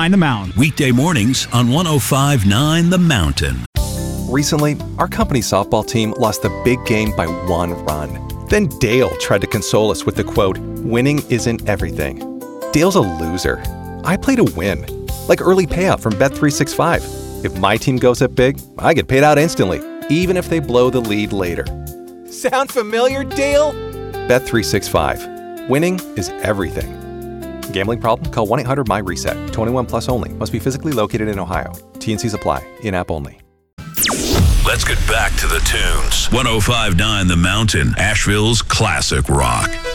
The Mountain. Weekday mornings on 105.9 The Mountain. Recently, our company softball team lost the big game by 1 run. Then Dale tried to console us with the quote, "Winning isn't everything." Dale's a loser. I play to win. Like early payout from Bet365. If my team goes up big, I get paid out instantly, even if they blow the lead later. Sound familiar, Dale? Bet365. Winning is everything. Gambling problem? Call 1-800-MY-RESET. 21 plus only. Must be physically located in Ohio. T&Cs apply. In-app only. Let's get back to the tunes. 105.9 The Mountain, Asheville's classic rock.